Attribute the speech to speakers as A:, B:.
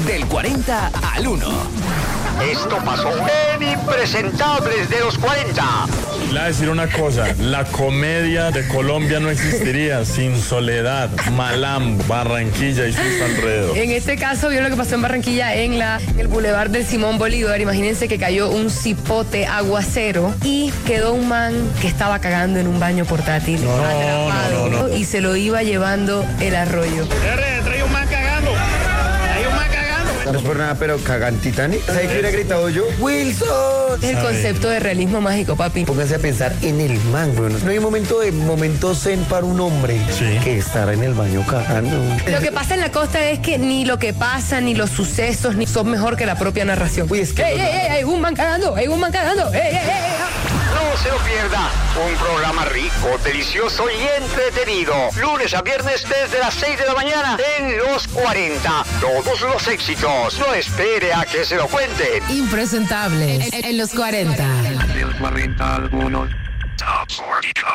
A: Del 40 al 1.
B: Esto pasó en Impresentables de los 40.
C: Le voy a decir una cosa, la comedia de Colombia no existiría sin Soledad, Malam, Barranquilla y sus alrededores.
D: En este caso, vio lo que pasó en Barranquilla en el Boulevard del Simón Bolívar. Imagínense que cayó un cipote aguacero y quedó un man que estaba cagando en un baño portátil atrapado
C: no.
D: y se lo iba llevando el arroyo.
E: Trae un man cagando.
F: No es por nada, pero cagan Titanic. ¿Sabes qué hubiera gritado yo? ¡Wilson!
D: Es el concepto de realismo mágico, papi.
F: Pónganse a pensar en el man, güey. No hay momento zen para un hombre que estar en el baño cagando.
D: Lo que pasa en la costa es que ni lo que pasa, ni los sucesos, ni son mejor que la propia narración.
F: Uy, es que
D: hay un man cagando, hay un man cagando.
B: No se lo pierda. Un programa rico, delicioso y entretenido. Lunes a viernes desde las 6 de la mañana en Los 40. Todos los éxitos. No espere a que se lo cuenten.
G: Impresentables en los 40.
H: Del 40 al 1. Top 40.